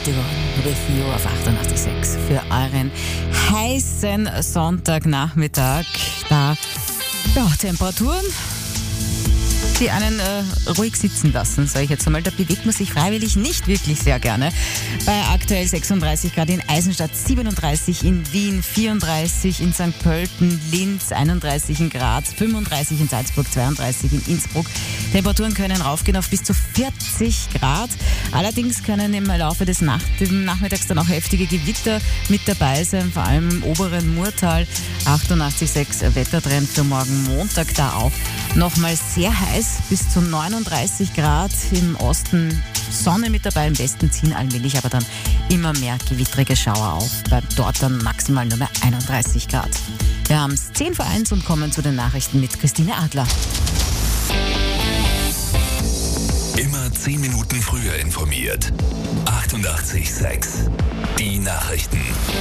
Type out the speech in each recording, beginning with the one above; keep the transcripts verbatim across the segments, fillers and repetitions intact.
Antigone with You auf achtundachtzig Komma sechs für euren heißen Sonntagnachmittag. Da, ja, Temperaturen, die einen äh, ruhig sitzen lassen, sage ich jetzt einmal. Da bewegt man sich freiwillig nicht wirklich sehr gerne. Bei aktuell sechsunddreißig Grad in Eisenstadt, siebenunddreißig in Wien, vierunddreißig in Sankt Pölten, Linz, einunddreißig in Graz, fünfunddreißig in Salzburg, zweiunddreißig in Innsbruck. Temperaturen können raufgehen auf bis zu vierzig Grad. Allerdings können im Laufe des Nacht- Nachmittags dann auch heftige Gewitter mit dabei sein, vor allem im oberen Murtal. achtundachtzig Komma sechs Wettertrend für morgen Montag, da auch nochmal sehr heiß, bis zu neununddreißig Grad im Osten. Sonne mit dabei, im Westen ziehen allmählich aber dann immer mehr gewittrige Schauer auf. Bei dort dann maximal nur mehr einunddreißig Grad. Wir haben es zehn vor eins und kommen zu den Nachrichten mit Christine Adler. Immer zehn Minuten früher informiert. achtundachtzig Komma sechs. Die Nachrichten.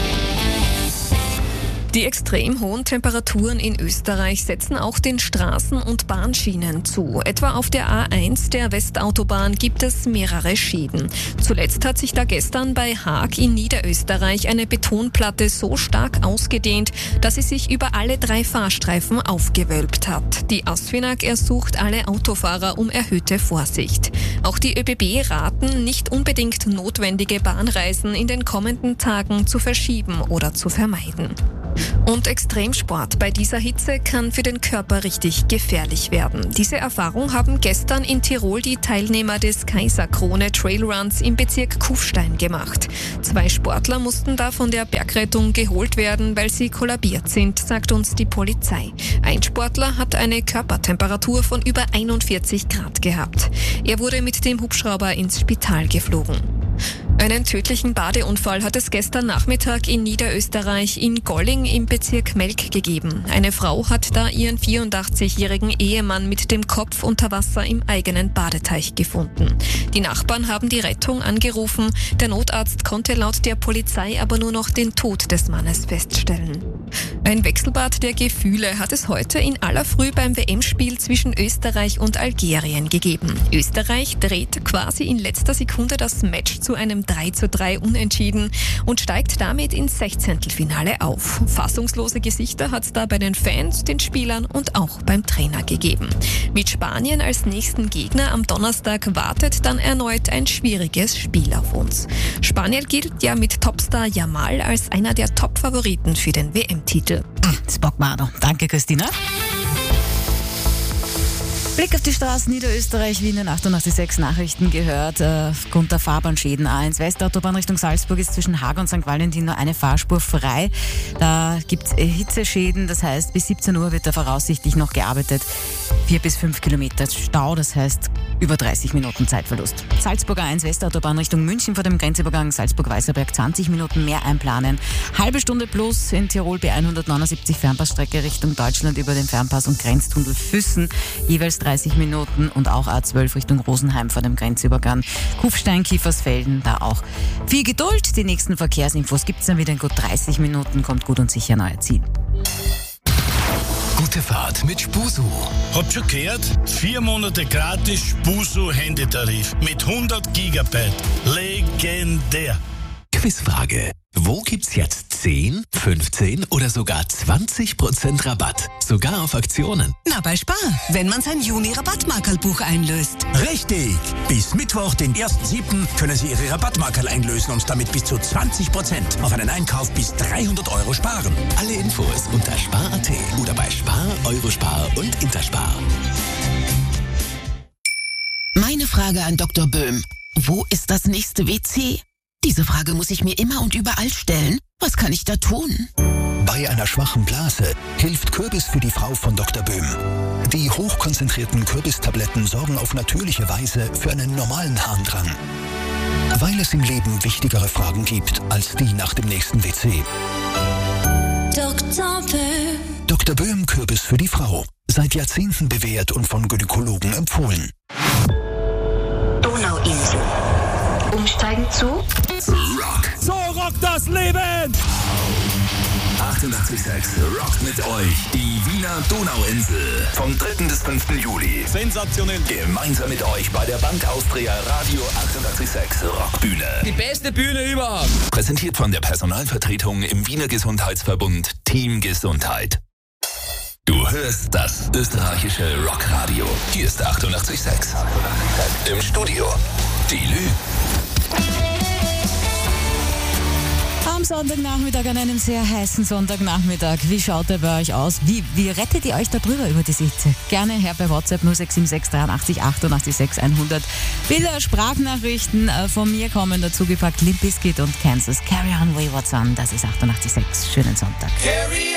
Die extrem hohen Temperaturen in Österreich setzen auch den Straßen und Bahnschienen zu. Etwa auf der A eins der Westautobahn gibt es mehrere Schäden. Zuletzt hat sich da gestern bei Haag in Niederösterreich eine Betonplatte so stark ausgedehnt, dass sie sich über alle drei Fahrstreifen aufgewölbt hat. Die ASFINAG ersucht alle Autofahrer um erhöhte Vorsicht. Auch die ÖBB raten, nicht unbedingt notwendige Bahnreisen in den kommenden Tagen zu verschieben oder zu vermeiden. Und Extremsport bei dieser Hitze kann für den Körper richtig gefährlich werden. Diese Erfahrung haben gestern in Tirol die Teilnehmer des Kaiserkrone Trailruns im Bezirk Kufstein gemacht. Zwei Sportler mussten da von der Bergrettung geholt werden, weil sie kollabiert sind, sagt uns die Polizei. Ein Sportler hat eine Körpertemperatur von über einundvierzig Grad gehabt. Er wurde mit dem Hubschrauber ins Spital geflogen. Einen tödlichen Badeunfall hat es gestern Nachmittag in Niederösterreich in Golling im Bezirk Melk gegeben. Eine Frau hat da ihren vierundachtzigjährigen Ehemann mit dem Kopf unter Wasser im eigenen Badeteich gefunden. Die Nachbarn haben die Rettung angerufen. Der Notarzt konnte laut der Polizei aber nur noch den Tod des Mannes feststellen. Ein Wechselbad der Gefühle hat es heute in aller Früh beim W M-Spiel zwischen Österreich und Algerien gegeben. Österreich dreht quasi in letzter Sekunde das Match zu einem drei zu drei Unentschieden und steigt damit ins Sechzehntelfinale auf. Fassungslose Gesichter hat es da bei den Fans, den Spielern und auch beim Trainer gegeben. Mit Spanien als nächsten Gegner am Donnerstag wartet dann erneut ein schwieriges Spiel auf uns. Spanien gilt ja mit Topstar Yamal als einer der Top-Favoriten für den W M-Titel. Das bockt man auch noch. Danke, Christina. Blick auf die Straßen Niederösterreich, wie in den achtundachtzig Komma sechs Nachrichten gehört. Äh, aufgrund der Fahrbahnschäden A eins Westautobahn Richtung Salzburg ist zwischen Haag und Sankt Valentin nur eine Fahrspur frei. Da gibt es Hitzeschäden, das heißt bis siebzehn Uhr wird da voraussichtlich noch gearbeitet. Vier bis fünf Kilometer Stau, das heißt über dreißig Minuten Zeitverlust. Salzburg A eins Westautobahn Richtung München vor dem Grenzübergang Salzburg-Weißerberg zwanzig Minuten mehr einplanen. Halbe Stunde plus in Tirol B hundertneunundsiebzig Fernpassstrecke Richtung Deutschland über den Fernpass und Grenztunnel Füssen. Jeweils dreißig Minuten und auch A zwölf Richtung Rosenheim vor dem Grenzübergang Kufstein, Kiefersfelden, da auch viel Geduld. Die nächsten Verkehrsinfos gibt es dann wieder in gut dreißig Minuten. Kommt gut und sicher an euer Ziel. Gute Fahrt mit Spusu. Habt schon gehört? Vier Monate gratis Spusu-Handytarif mit hundert Gigabyte. Legendär. Quizfrage. Wo gibt's jetzt zehn, fünfzehn oder sogar zwanzig Prozent Rabatt? Sogar auf Aktionen. Na, bei Spar, wenn man sein Juni-Rabattmarkerlbuch einlöst. Richtig! Bis Mittwoch, den ersten siebten können Sie Ihre Rabattmarkerl einlösen und damit bis zu zwanzig Prozent auf einen Einkauf bis dreihundert Euro sparen. Alle Infos unter spar punkt at oder bei Spar, Eurospar und Interspar. Meine Frage an Doktor Böhm. Wo ist das nächste W C? Diese Frage muss ich mir immer und überall stellen. Was kann ich da tun? Bei einer schwachen Blase hilft Kürbis für die Frau von Doktor Böhm. Die hochkonzentrierten Kürbistabletten sorgen auf natürliche Weise für einen normalen Harndrang. Weil es im Leben wichtigere Fragen gibt als die nach dem nächsten W C. Doktor Böhm. Doktor Böhm Kürbis für die Frau. Seit Jahrzehnten bewährt und von Gynäkologen empfohlen. Donauinsel. Umsteigen zu Rock. So rockt das Leben! achtundachtzig Komma sechs rockt mit euch die Wiener Donauinsel vom dritten bis fünften Juli. Sensationell. Gemeinsam mit euch bei der Bank Austria Radio achtundachtzig Komma sechs Rockbühne. Die beste Bühne überhaupt. Präsentiert von der Personalvertretung im Wiener Gesundheitsverbund Team Gesundheit. Du hörst das österreichische Rockradio. Hier ist achtundachtzig Komma sechs. Im Studio die Lü. Am Sonntagnachmittag, an einem sehr heißen Sonntagnachmittag. Wie schaut er bei euch aus? Wie, wie rettet ihr euch da drüber über die Hitze? Gerne her bei WhatsApp null sechs sieben sechs dreiundachtzig achtundachtzig sechs hundert. Bilder, Sprachnachrichten von mir kommen dazu gepackt. Limp Bizkit und Kansas. Carry on, Wayward Son. Das ist achtundachtzig Komma sechs. Schönen Sonntag. Carry